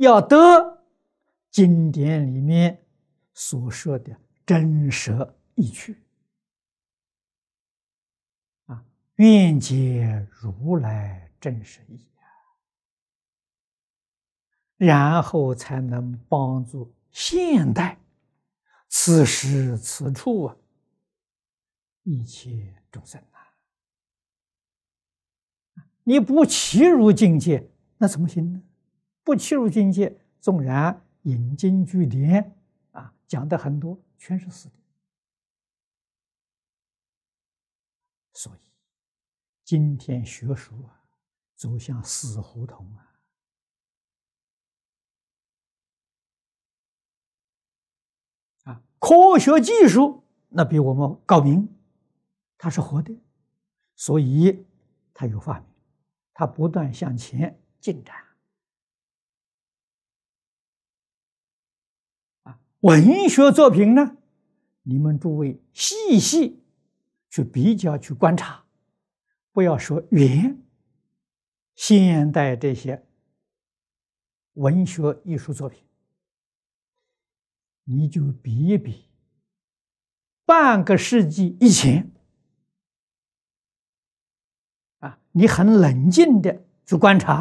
要得经典里面所说的真实义趣啊，愿解如来真实义然后才能帮助现代此时此处一切众生你不契入境界，那怎么行呢？不契入境界，纵然引经据典讲的很多，全是死的。所以今天学术走向死胡同科学技术那比我们高明，它是活的，所以它有发明，它不断向前进展。文学作品呢，你们诸位细细去比较去观察，不要说原现代这些文学艺术作品，你就比一比半个世纪以前你很冷静的去观察